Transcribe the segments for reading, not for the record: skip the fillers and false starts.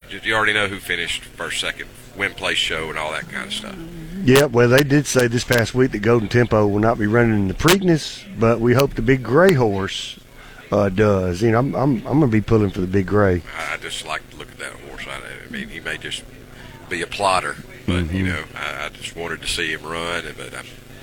you already know who finished first, second, win, place, show, and all that kind of stuff. Yeah, well, they did say this past week that Golden Tempo will not be running in the Preakness, but we hope the Big Gray horse does. You know, I'm going to be pulling for the Big Gray. I just like to look at that horse. I mean, he may just be a plotter, but you know, I just wanted to see him run. But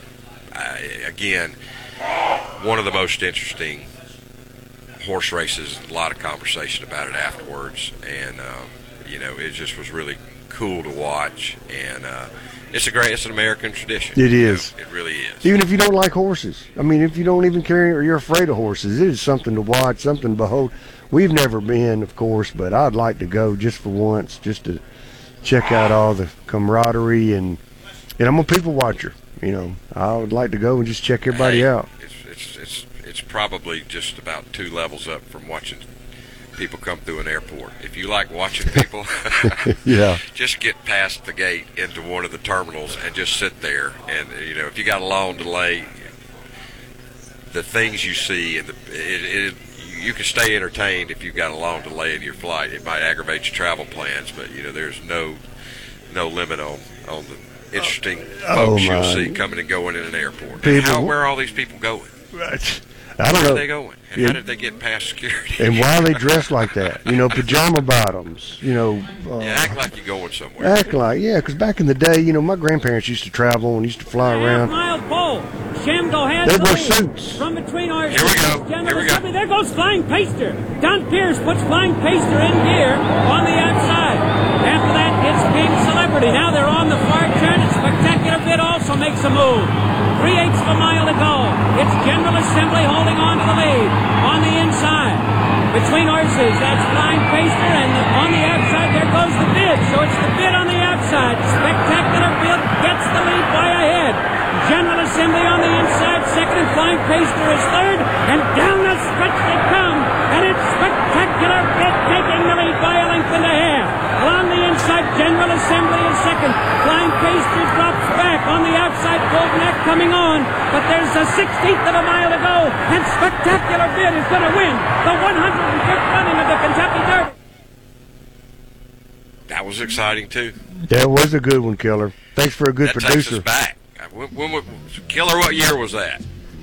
again, one of the most interesting horse races. A lot of conversation about it afterwards, and you know, it just was really cool to watch. And it's an American tradition. It is. You know, it really is. Even if you don't like horses, I mean, if you don't even care or you're afraid of horses, it is something to watch, something to behold. We've never been, of course, but I'd like to go just for once, just to check out all the camaraderie, and I'm a people watcher. You know, I would like to go and just check everybody out. It's probably just about 2 levels up from watching people come through an airport. If you like watching people, yeah, just get past the gate into one of the terminals and just sit there. And you know, if you got a long delay, the things you see and you can stay entertained if you've got a long delay in your flight. It might aggravate your travel plans, but you know, there's no limit on the interesting folks you'll see coming and going in an airport. Where are all these people going? I don't know. Where are they going? And how did they get past security? And why are they dressed like that? You know, pajama bottoms. You know, act like you're going somewhere. Act like, yeah, because back in the day, you know, my grandparents used to travel and used to fly around. Half-mile pole. Shamgo has they wear suits. From between our Here we go. There goes Flying Paster. Don Pierce puts Flying Paster in gear on the outside. After that, it's King Celebrity. Now they're on the far turn. And Spectacular Bid also makes a move. 3/8 of a mile to go. It's General Assembly holding on to the lead. On the inside, between horses, that's Flying Paster, and on the outside, there goes the Bid. So it's the Bid on the outside. Spectacular Bid gets the lead by a head. General Assembly on the inside, second, and Flying Paster is third, and down the stretch they come, and it's Spectacular Bid taking the lead by a length and a half. On the inside, General Assembly is second. Flying Paster drops back on the outside, Golden Act coming on, but there's a 16th of a mile to go, and Spectacular Bid is going to win the 105th running of the Kentucky Derby. That was exciting too. That was a good one, Killer. Thanks for a good producer. Takes us back. Killer, what year was that?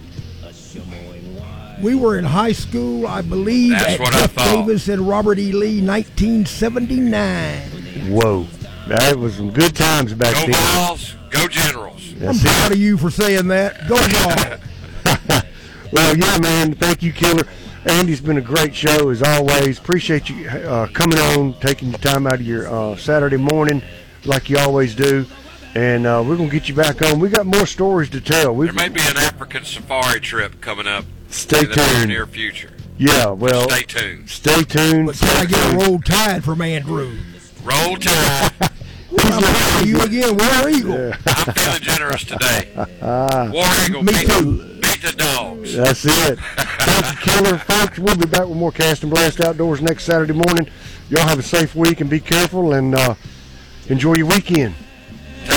We were in high school, I believe, That's at Jeff Davis and Robert E. Lee, 1979. Whoa. That was some good times back then. Go Vols, go Generals. I'm proud of you for saying that. Go Vols. Well, yeah, man, thank you, Killer. Andy's been a great show, as always. Appreciate you coming on, taking your time out of your Saturday morning like you always do. And we're going to get you back on. We got more stories to tell. There may be an African safari trip coming up in the near future. Yeah, well, stay tuned. Stay tuned. But can I get a Roll Tide from Andrew? Roll Tide. I'm proud of you again, War Eagle. Yeah. I'm feeling generous today. War Eagle, beat the dogs. That's it. Thank you, Killer. Folks, we'll be back with more Cast and Blast Outdoors next Saturday morning. Y'all have a safe week and be careful, and enjoy your weekend.